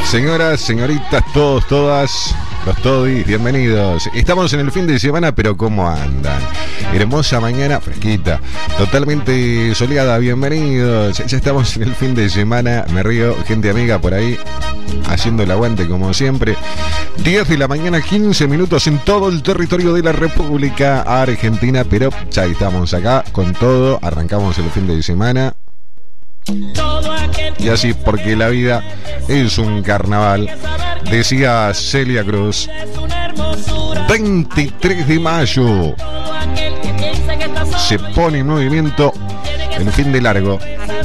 Señoras, señoritas, todos, todas, los todis, bienvenidos. Estamos en el fin de semana, pero ¿cómo andan? Hermosa mañana, fresquita, totalmente soleada, bienvenidos. Ya estamos en el fin de semana, me río, gente amiga por ahí, haciendo el aguante como siempre. 10 de la mañana, 15 minutos en todo el territorio de la República Argentina, pero ya estamos acá con todo, arrancamos el fin de semana. Y así, porque la vida es un carnaval, decía Celia Cruz. 23 de mayo se pone en movimiento el fin de largo.